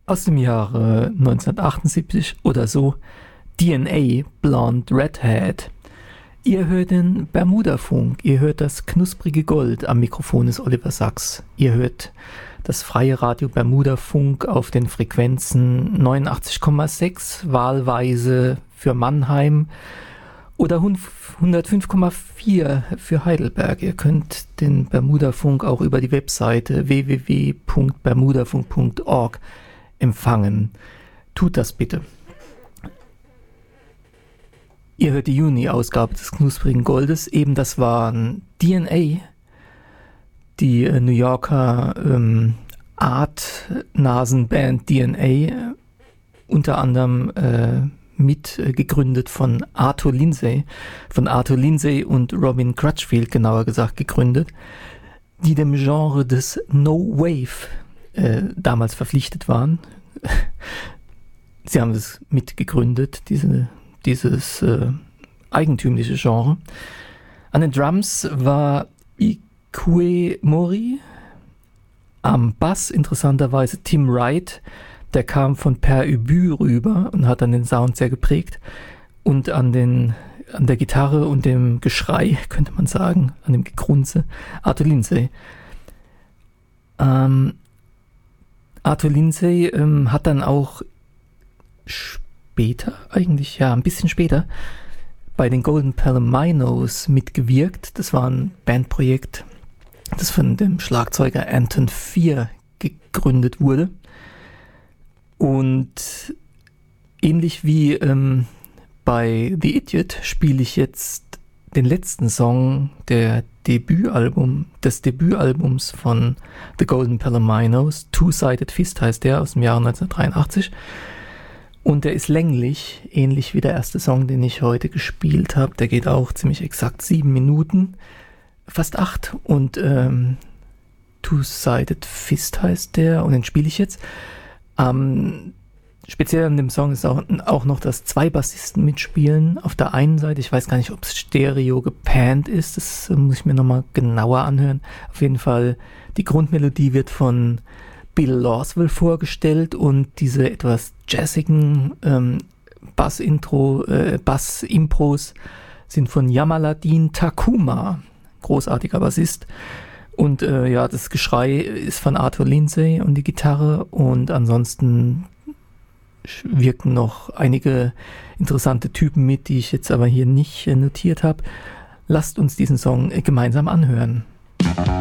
Aus dem Jahre 1978 oder so, DNA, Blonde Redhead. Ihr hört den Bermuda-Funk, ihr hört das knusprige Gold. Am Mikrofon ist Oliver Sachs. Ihr hört das freie Radio Bermuda-Funk auf den Frequenzen 89,6, wahlweise für Mannheim, oder 105,4 für Heidelberg. Ihr könnt den Bermuda-Funk auch über die Webseite www.bermudafunk.org empfangen. Tut das bitte. Ihr hört die Juni-Ausgabe des knusprigen Goldes. Eben das waren DNA, die New Yorker Art-Nasen-Band DNA, unter anderem mitgegründet von Arthur Lindsay und Robin Crutchfield, genauer gesagt, gegründet, die dem Genre des No Wave damals verpflichtet waren. Sie haben es mitgegründet, dieses eigentümliche Genre. An den Drums war Ikue Mori, am Bass interessanterweise Tim Wright, der kam von Per Ubu rüber und hat dann den Sound sehr geprägt, und an der Gitarre und dem Geschrei, könnte man sagen, an dem Gegrunze, Arthur Lindsay. Arthur Lindsay hat dann auch später, eigentlich ja ein bisschen später, bei den Golden Palominos mitgewirkt. Das war ein Bandprojekt, das von dem Schlagzeuger Anton Fier gegründet wurde. Und ähnlich wie bei The Idiot spiele ich jetzt den letzten Song des Debütalbums von The Golden Palominos. Two-Sided Fist heißt der, aus dem Jahre 1983. Und der ist länglich, ähnlich wie der erste Song, den ich heute gespielt habe. Der geht auch ziemlich exakt 7 Minuten, fast 8. Und Two-Sided Fist heißt der, und den spiele ich jetzt. Speziell an dem Song ist auch noch, dass 2 Bassisten mitspielen. Auf der einen Seite, ich weiß gar nicht, ob es stereo gepannt ist, das muss ich mir nochmal genauer anhören. Auf jeden Fall, die Grundmelodie wird von Bill Lawswell vorgestellt, und diese etwas jazzigen Bass-Impros sind von Jamaluddin Takuma, großartiger Bassist. Und das Geschrei ist von Arthur Lindsay und die Gitarre, und ansonsten wirken noch einige interessante Typen mit, die ich jetzt aber hier nicht notiert habe. Lasst uns diesen Song gemeinsam anhören.